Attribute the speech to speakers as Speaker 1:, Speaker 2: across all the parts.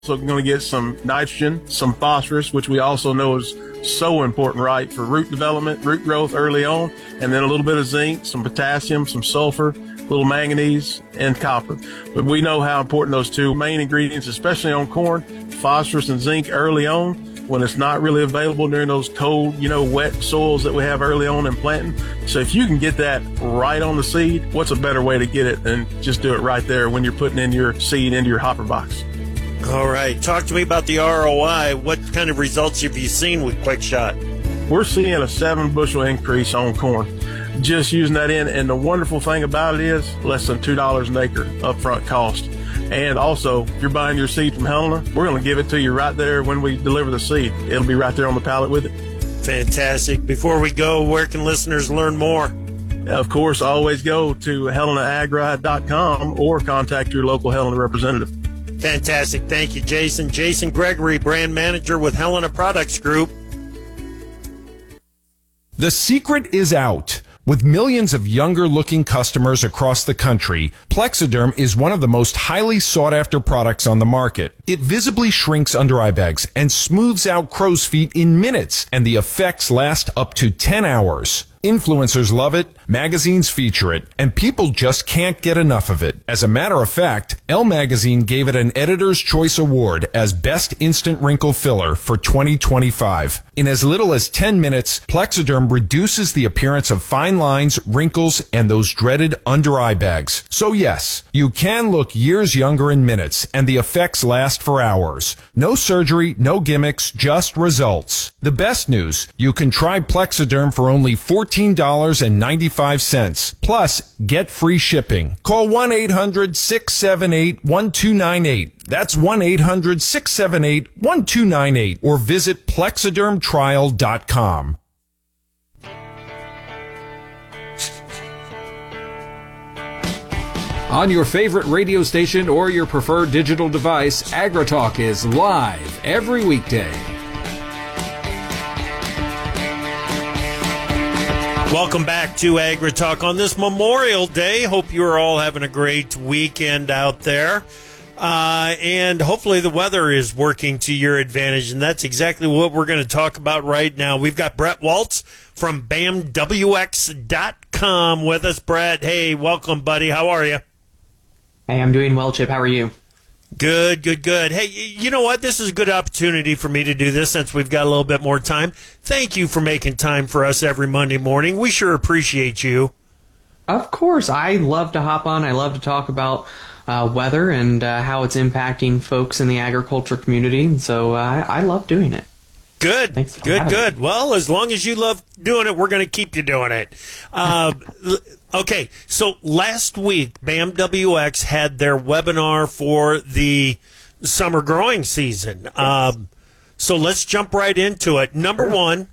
Speaker 1: So we're going to get some nitrogen, some phosphorus, which we also know is so important, right, for root development, root growth early on, and then a little bit of zinc, some potassium, some sulfur, a little manganese, and copper. But we know how important those two main ingredients, especially on corn, phosphorus and zinc early on, when it's not really available during those cold, wet soils that we have early on in planting. So if you can get that right on the seed, what's a better way to get it than just do it right there when you're putting in your seed into your hopper box?
Speaker 2: All right. Talk to me about the ROI. What kind of results have you seen with Quick Shot?
Speaker 1: We're seeing a 7 bushel increase on corn just using that in. And the wonderful thing about it is less than $2 an acre upfront cost. And also, if you're buying your seed from Helena, we're going to give it to you right there when we deliver the seed. It'll be right there on the pallet with it.
Speaker 2: Fantastic. Before we go, where can listeners learn more?
Speaker 1: Of course, always go to HelenaAgRide.com or contact your local Helena representative.
Speaker 2: Fantastic. Thank you, Jason. Jason Gregory, brand manager with Helena Products Group.
Speaker 3: The secret is out. With millions of younger-looking customers across the country, Plexiderm is one of the most highly sought-after products on the market. It visibly shrinks under-eye bags and smooths out crow's feet in minutes, and the effects last up to 10 hours. Influencers love it, magazines feature it, and people just can't get enough of it. As a matter of fact, Elle Magazine gave it an Editor's Choice Award as Best Instant Wrinkle Filler for 2025. In as little as 10 minutes, Plexiderm reduces the appearance of fine lines, wrinkles, and those dreaded under-eye bags. So yes, you can look years younger in minutes, and the effects last for hours. No surgery, no gimmicks, just results. The best news, you can try Plexiderm for only $14.95. Plus, get free shipping. Call 1-800-678-1298. That's 1-800-678-1298. Or visit plexidermtrial.com.
Speaker 4: On your favorite radio station or your preferred digital device, AgriTalk is live every weekday.
Speaker 2: Welcome back to AgriTalk on this Memorial Day. Hope you're all having a great weekend out there. And hopefully the weather is working to your advantage, and that's exactly what we're going to talk about right now. We've got Brett Waltz from BAMWX.com with us. Brett, hey, welcome, buddy. How are you?
Speaker 5: Hey, I'm doing well, Chip. How are you?
Speaker 2: Good. Hey, you know what? This is a good opportunity for me to do this since we've got a little bit more time. Thank you for making time for us every Monday morning. We sure appreciate you.
Speaker 5: Of course. I love to hop on. I love to talk about weather and how it's impacting folks in the agriculture community. And so I love doing it.
Speaker 2: Good.
Speaker 5: Thanks for
Speaker 2: Good. Well, as long as you love doing it, we're going to keep you doing it. Okay, so last week, BAMWX had their webinar for the summer growing season. So let's jump right into it. Number one,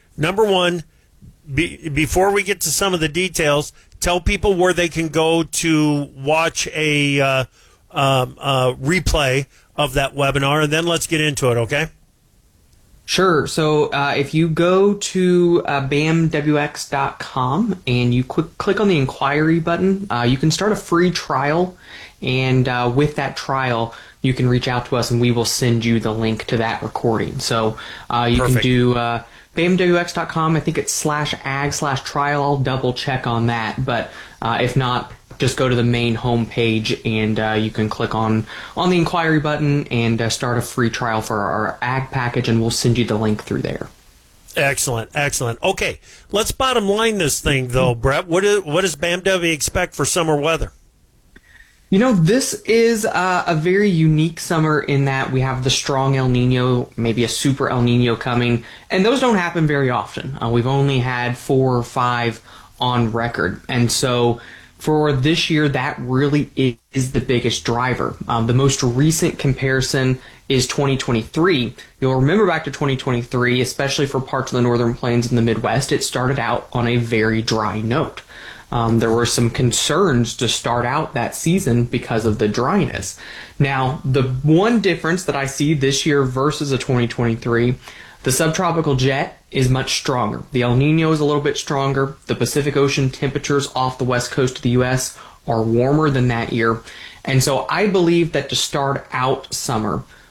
Speaker 2: before we get to some of the details, tell people where they can go to watch a replay of that webinar, and then let's get into it, okay?
Speaker 5: Sure. So if you go to BAMWX.com and you click on the inquiry button, you can start a free trial. And with that trial, you can reach out to us and we will send you the link to that recording. So you Perfect. Can do BAMWX.com. I think it's /ag/trial. I'll double check on that. But if not, just go to the main homepage and you can click on the inquiry button and start a free trial for our ag package, and we'll send you the link through there.
Speaker 2: Excellent. Okay, let's bottom line this thing, though, Brett. What does BAMW expect for summer weather?
Speaker 5: You know, this is a very unique summer in that we have the strong El Nino, maybe a super El Nino coming, and those don't happen very often. We've only had 4 or 5 on record, and so for this year, that really is the biggest driver. The most recent comparison is 2023. You'll remember back to 2023, especially for parts of the northern plains and the Midwest, it started out on a very dry note. There were some concerns to start out that season because of the dryness. Now, the one difference that I see this year versus a 2023, the subtropical jet is much stronger. The El Nino is a little bit stronger. The Pacific Ocean temperatures off the west coast of the U.S. are warmer than that year. And so I believe that to start out summer,